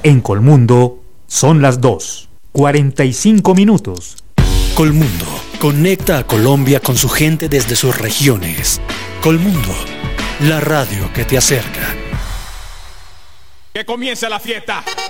En Colmundo son las 2:45. Colmundo conecta a Colombia con su gente desde sus regiones. Colmundo, la radio que te acerca. Que comience la fiesta.